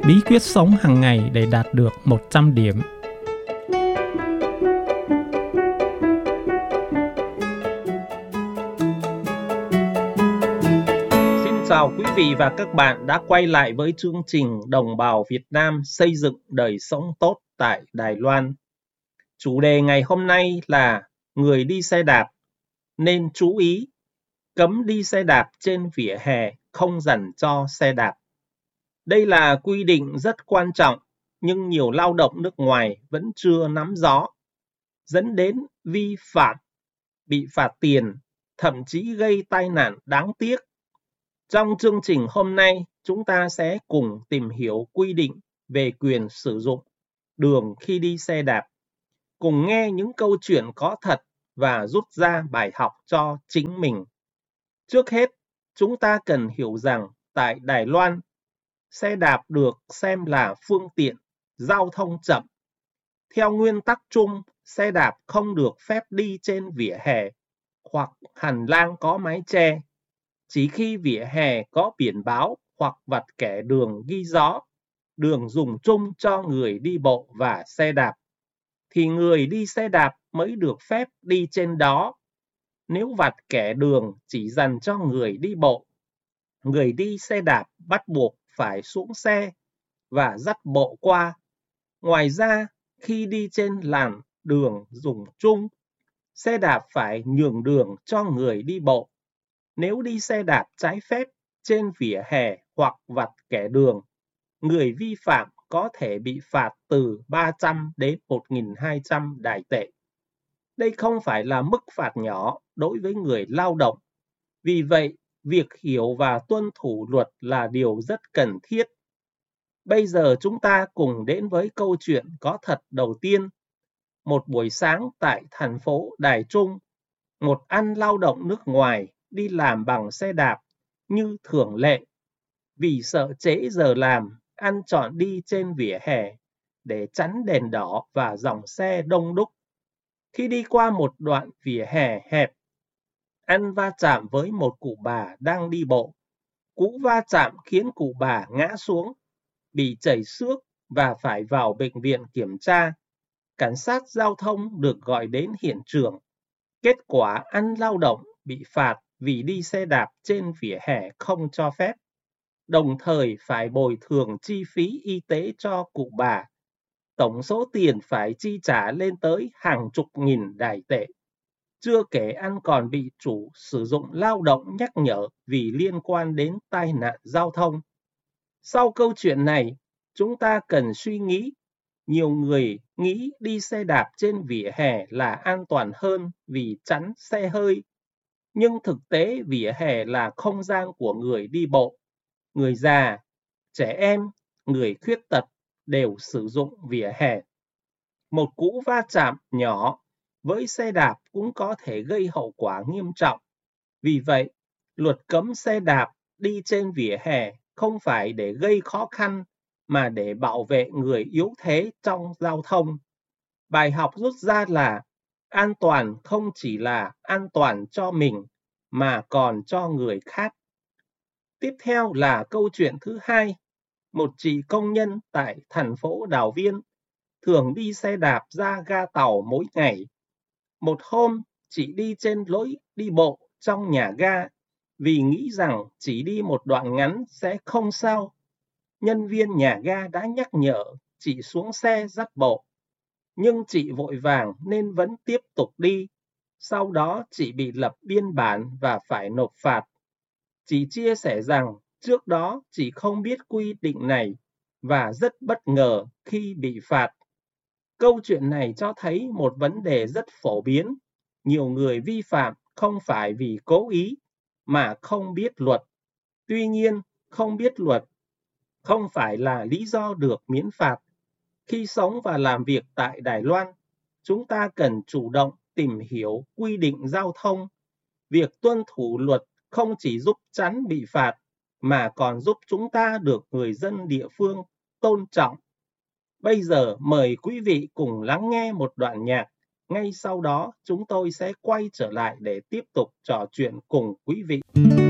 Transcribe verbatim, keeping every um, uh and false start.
bí quyết sống hàng ngày để đạt được một trăm điểm. Xin chào quý vị và các bạn đã quay lại với chương trình Đồng bào Việt Nam xây dựng đời sống tốt tại Đài Loan. Chủ đề ngày hôm nay là người đi xe đạp nên chú ý, cấm đi xe đạp trên vỉa hè không dành cho xe đạp. Đây là quy định rất quan trọng, nhưng nhiều lao động nước ngoài vẫn chưa nắm rõ, dẫn đến vi phạm, bị phạt tiền, thậm chí gây tai nạn đáng tiếc. Trong chương trình hôm nay, chúng ta sẽ cùng tìm hiểu quy định về quyền sử dụng đường khi đi xe đạp, cùng nghe những câu chuyện có thật và rút ra bài học cho chính mình. Trước hết, chúng ta cần hiểu rằng tại Đài Loan, xe đạp được xem là phương tiện giao thông chậm. Theo nguyên tắc chung, xe đạp không được phép đi trên vỉa hè hoặc hành lang có mái che. Chỉ khi vỉa hè có biển báo hoặc vạch kẻ đường ghi rõ đường dùng chung cho người đi bộ và xe đạp, thì người đi xe đạp mới được phép đi trên đó. Nếu vạch kẻ đường chỉ dành cho người đi bộ, người đi xe đạp bắt buộc phải xuống xe và dắt bộ qua. Ngoài ra, khi đi trên làn đường dùng chung, xe đạp phải nhường đường cho người đi bộ. Nếu đi xe đạp trái phép trên vỉa hè hoặc vạch kẻ đường, người vi phạm có thể bị phạt từ ba trăm đến một nghìn hai trăm đài tệ. Đây không phải là mức phạt nhỏ đối với người lao động. Vì vậy, việc hiểu và tuân thủ luật là điều rất cần thiết. Bây giờ chúng ta cùng đến với câu chuyện có thật đầu tiên. Một buổi sáng tại thành phố Đài Trung, một anh lao động nước ngoài đi làm bằng xe đạp như thường lệ. Vì sợ trễ giờ làm, anh chọn đi trên vỉa hè để tránh đèn đỏ và dòng xe đông đúc. Khi đi qua một đoạn vỉa hè hẹp, anh va chạm với một cụ bà đang đi bộ. Cú va chạm khiến cụ bà ngã xuống, bị chảy xước và phải vào bệnh viện kiểm tra. Cảnh sát giao thông được gọi đến hiện trường. Kết quả anh lao động bị phạt vì đi xe đạp trên vỉa hè không cho phép, đồng thời phải bồi thường chi phí y tế cho cụ bà. Tổng số tiền phải chi trả lên tới hàng chục nghìn đài tệ. Chưa kể anh còn bị chủ sử dụng lao động nhắc nhở vì liên quan đến tai nạn giao thông. Sau câu chuyện này, chúng ta cần suy nghĩ. Nhiều người nghĩ đi xe đạp trên vỉa hè là an toàn hơn vì tránh xe hơi. Nhưng thực tế vỉa hè là không gian của người đi bộ. Người già, trẻ em, người khuyết tật đều sử dụng vỉa hè. Một cú va chạm nhỏ với xe đạp cũng có thể gây hậu quả nghiêm trọng. Vì vậy, luật cấm xe đạp đi trên vỉa hè không phải để gây khó khăn mà để bảo vệ người yếu thế trong giao thông. Bài học rút ra là an toàn không chỉ là an toàn cho mình mà còn cho người khác. Tiếp theo là câu chuyện thứ hai. Một chị công nhân tại thành phố Đào Viên thường đi xe đạp ra ga tàu mỗi ngày. Một hôm, chị đi trên lối đi bộ trong nhà ga vì nghĩ rằng chỉ đi một đoạn ngắn sẽ không sao. Nhân viên nhà ga đã nhắc nhở chị xuống xe dắt bộ. Nhưng chị vội vàng nên vẫn tiếp tục đi. Sau đó chị bị lập biên bản và phải nộp phạt. Chị chia sẻ rằng trước đó chị không biết quy định này và rất bất ngờ khi bị phạt. Câu chuyện này cho thấy một vấn đề rất phổ biến. Nhiều người vi phạm không phải vì cố ý mà không biết luật. Tuy nhiên, không biết luật không phải là lý do được miễn phạt. Khi sống và làm việc tại Đài Loan, chúng ta cần chủ động tìm hiểu quy định giao thông. Việc tuân thủ luật không chỉ giúp tránh bị phạt, mà còn giúp chúng ta được người dân địa phương tôn trọng. Bây giờ mời quý vị cùng lắng nghe một đoạn nhạc. Ngay sau đó chúng tôi sẽ quay trở lại để tiếp tục trò chuyện cùng quý vị.